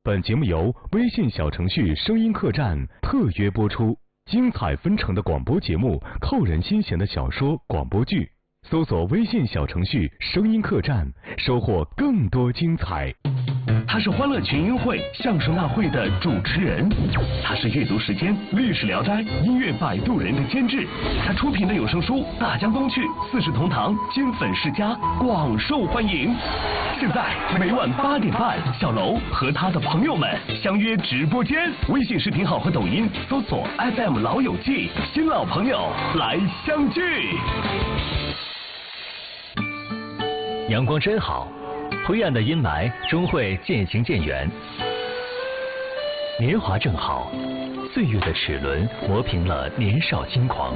本节目由微信小程序声音客栈特约播出，精彩纷呈的广播节目，扣人心弦的小说、广播剧，搜索微信小程序声音客栈，收获更多精彩。 他是欢乐群英会相声大会的主持人，他是阅读时间、历史聊斋、音乐摆渡人的监制，他出品的有声书《大江东去》《四世同堂》《金粉世家》广受欢迎。现在每晚8点半，小楼和他的朋友们相约直播间，微信视频号和抖音搜索 FM 老友记，新老朋友来相聚。 阳光真好，灰暗的阴霾终会渐行渐远。年华正好，岁月的齿轮磨平了年少轻狂。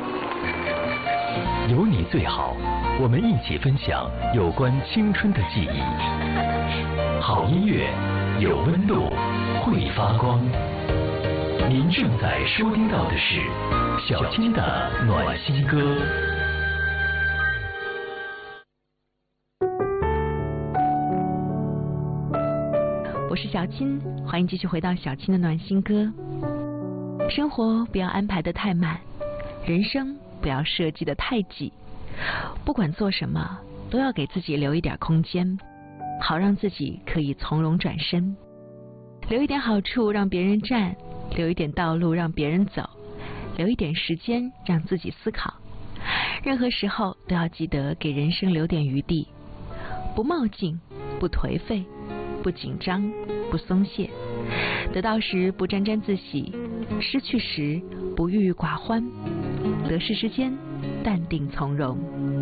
有你最好，我们一起分享有关青春的记忆。好音乐，有温度，会发光。您正在收听到的是小金的暖心歌。 我是小青，欢迎继续回到小青的暖心歌。生活不要安排得太满，人生不要设计得太挤。不管做什么，都要给自己留一点空间，好让自己可以从容转身。留一点好处让别人占，留一点道路让别人走，留一点时间让自己思考。任何时候都要记得给人生留点余地，不冒进，不颓废，不紧张，不松懈，得到时不沾沾自喜，失去时不郁郁寡欢，得失之间淡定从容。